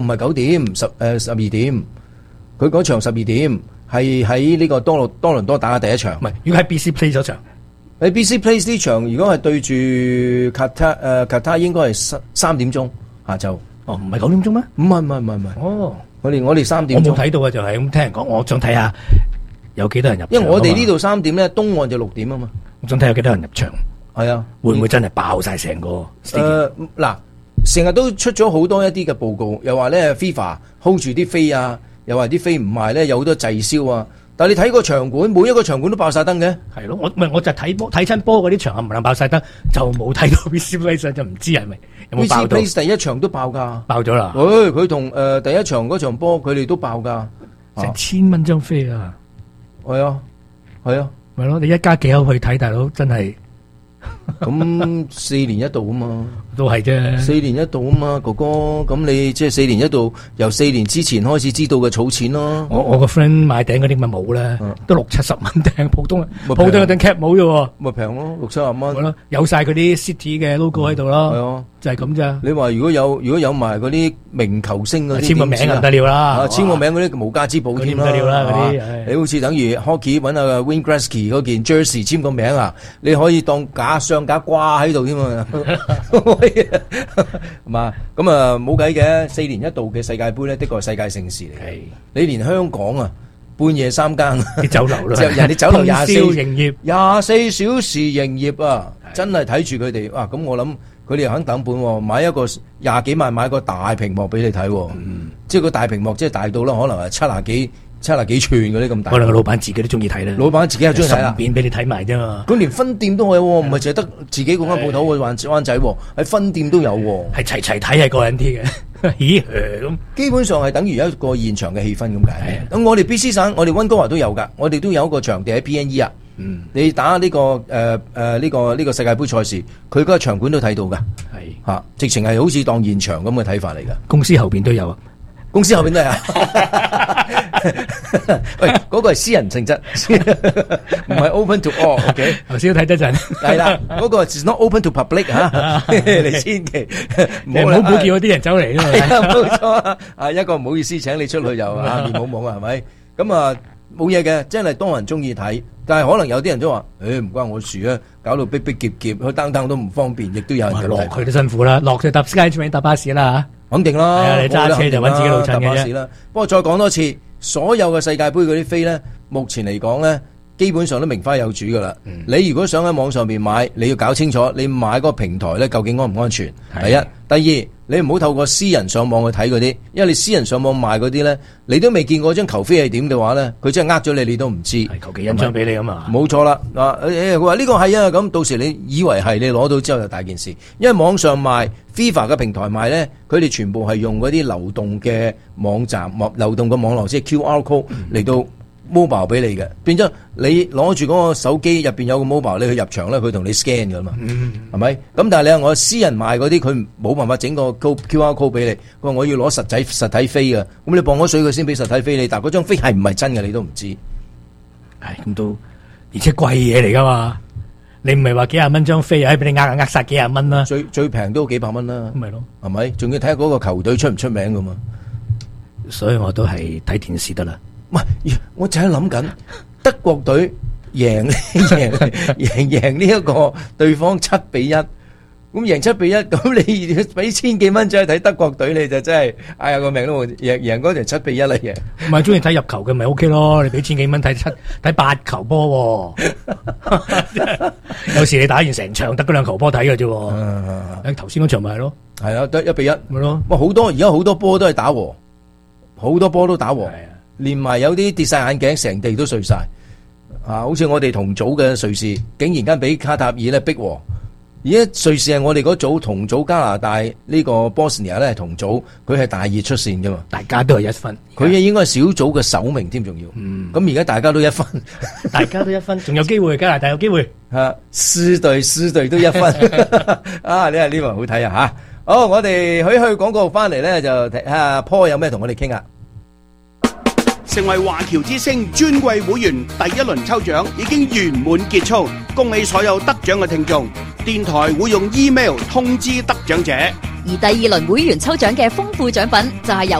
唔係9點12點，佢嗰場12點係喺呢個多倫多打嘅第一場。 唔係，如果喺 BC Place 嗰場， 喺 BC Place 呢場，如果係對住卡塔應該係3點鐘下晝。 哦，唔係9點鐘咩？ 唔係。 哦， 我哋3點鐘。 我冇睇到啊，就係咁聽人講，我想睇下有幾多人入場。 因為我哋呢度3點咧，東岸就6點啊嘛。 我想睇有幾多人入場。係啊，會唔會真係爆晒成個？ 嗱，成日都出咗好多一啲嘅報告，又話咧 FIFA hold 住啲飛啊，又話啲飛唔賣咧，有好多滯銷啊。但係你睇個場館，每一個場館都爆晒燈嘅。係咯， 我就睇親波嗰啲場唔能爆晒燈，就冇睇到 BC Place 就唔知係咪有冇爆到。 BC Place 第一場都爆㗎， 爆咗啦。 佢同第一場嗰場波，佢哋都爆㗎， 成1000蚊張飛啊！ 係啊， 咪咯，你一家幾口去睇，大佬真係。 咁4年一度啊嘛， 都係啫。 4年一度啊嘛，哥哥，咁你即係4年一度，由4年之前開始知道嘅儲錢咯。 我個 friend 買頂嗰啲咪冇咧，都60-70蚊頂，普通嗰頂 cap 帽啫喎， 咪平咯，60-70蚊。 係咯，有晒嗰啲 City 嘅 logo 喺度咯。 係啊， 就係咁咋。 你話如果有埋嗰啲名球星嗰啲， 簽個名就唔得了啦。 簽個名嗰啲無價之寶添啦。 唔得了啦嗰啲。 你好似等於 Hockey 揾阿 Wayne Gretzky 嗰件 Jersey 簽個名啊，你可以當上架掛喺度添啊，係嘛？咁啊冇計嘅，4年一度嘅世界盃咧，的確係世界盛事嚟。係你連香港啊，半夜3更啲酒樓啦， 人哋酒樓24小時營業啊，真係睇住佢哋哇！咁我諗佢哋又肯等本，買一個20幾萬買個大屏幕俾你睇，即係個大屏幕即係大到啦，可能係70幾寸嗰啲咁大。 可能個老闆自己都中意睇啦。老闆自己又中意睇啦， 順便俾你睇埋啫嘛。 佢連分店都有，唔係淨係得自己嗰間鋪頭去灣仔，喺分店都有， 係齊睇係過癮啲嘅。咦咁， 基本上係等於一個現場嘅氣氛咁解。咁我哋 BC 省，我哋溫哥華都有㗎，我哋都有一個場地喺 PNE 啊。你打呢個呢個世界盃賽事，佢嗰個場館都睇到㗎。係嚇，直情係好似當現場咁嘅睇法嚟㗎。 公司後邊都有啊。公司後邊都係啊！ 喂，嗰個係私人性質，唔係 open to all。OK， 頭先都睇得陣。係啦， 嗰個 is not open to public 嚇，你千祈唔好叫嗰啲人走嚟啊嘛。 冇錯啊！一個唔好意思請你出去就面冇冇啊，係咪？咁啊冇嘢嘅，真係多人中意睇，但係可能有啲人都話：唔關我事啊，搞到逼逼夾夾，去登都唔方便，亦都有人落去都辛苦啦，落就搭 SkyTrain 搭巴士啦嚇。肯定啦，係啊，你揸車就揾自己路程嘅啫。 不過再講多次，所有嘅世界盃嗰啲飛咧，目前嚟講咧，基本上都名花有主噶啦。你如果想喺網上面買，你要搞清楚，你買嗰個平台咧究竟安唔安全？第一，第二，你唔好透過私人上網去睇嗰啲，因為你私人上網賣嗰啲咧，你都未見過張球飛係點嘅話咧，佢真係呃咗你，你都唔知。係求其印張俾你啊嘛。冇錯啦，佢話呢個係啊，咁到時你以為係，你攞到之後就大件事，因為網上賣 FIFA 嘅平台賣咧，佢哋全部係用嗰啲流動嘅網站、流動嘅網絡，即係 QR code 嚟到mobile 俾你嘅，變咗你攞住嗰個手機入邊有個 mobile，你去入場咧，佢同你 scan 噶嘛，係咪？咁但係你話我私人賣嗰啲，佢冇辦法整個 QR code 俾你，佢話我要攞實體飛嘅，咁你磅咗水佢先俾實體飛你，但係嗰張飛係唔係真嘅你都唔知， 係咁都，而且貴嘢嚟噶嘛，你唔係話幾廿蚊張飛，俾你呃晒幾廿蚊啦， 最平都幾百蚊啦， 咁咪咯， 係咪？仲要睇下嗰個球隊出唔出名噶嘛， 所以我都係睇電視得啦。 唔係，我就係諗緊德國隊贏呢一個對方7-1，咁贏7-1，咁你俾1000幾蚊再去睇德國隊，你就真係哎呀個命都冇贏嗰場7-1啦贏。唔係中意睇入球嘅咪 OK 咯，你俾1000幾蚊睇8球波，有時你打完成場得嗰2球波睇嘅啫。頭先嗰場咪係咯，係啊，得1-1咪咯。哇，好多而家好多波都係打和，好多波都打和。連埋有啲跌晒眼鏡，成地都碎晒啊！好似我哋同組嘅瑞士，竟然間俾卡塔爾咧逼和。而家瑞士係我哋嗰組同組加拿大呢個波斯尼亞咧係同組，佢係大熱出線噶嘛，大家都係1分，佢應該係小組嘅首名添，仲要。咁而家大家都1分，大家都1分，仲有機會，加拿大有機會嚇，輸隊都1分啊！你話呢輪好睇啊嚇！好，我哋去廣告翻嚟咧，就睇下 Paul 有咩同我哋傾啊！ 成為華僑之星尊貴會員第一輪抽獎已經圓滿結束，恭喜所有得獎嘅聽眾！電台會用 email 通知得獎者。 而第二輪會員抽獎嘅豐富獎品就係由